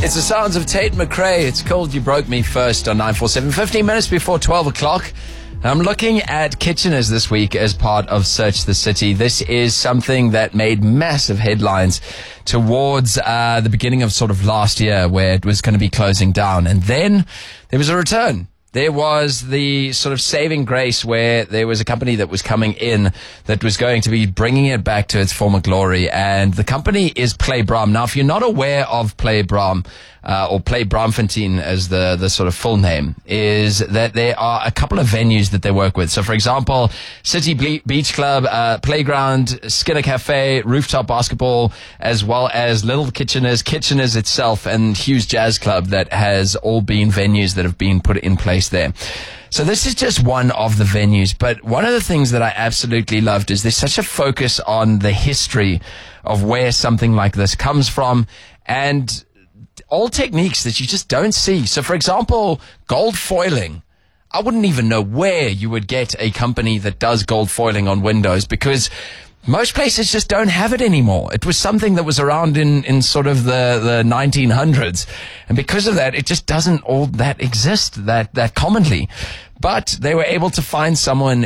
It's the sounds of Tate McRae. It's called You Broke Me First on 947. 15 minutes before 12 o'clock. I'm looking at Kitcheners this week as part of Search the City. This is something that made massive headlines towards the beginning of sort of last year, where it was going to be closing down. And then there was a return. There was the sort of saving grace where there was a company that was coming in that was going to be bringing it back to its former glory. And the company is Play Bram. Now, if you're not aware of Play Bram, or Play Bramfontein as the sort of full name, is that there are a couple of venues that they work with. So, for example, City Beach Club, Playground, Skinner Cafe, Rooftop Basketball, as well as Little Kitcheners, Kitcheners itself, and Hughes Jazz Club that has all been venues that have been put in place there. So this is just one of the venues, but one of the things that I absolutely loved is there's such a focus on the history of where something like this comes from, and all techniques that you just don't see. So, for example, gold foiling. I wouldn't even know where you would get a company that does gold foiling on windows, because most places just don't have it anymore. It was something that was around in sort of the 1900s. And because of that, it just doesn't all that exist that commonly. But they were able to find someone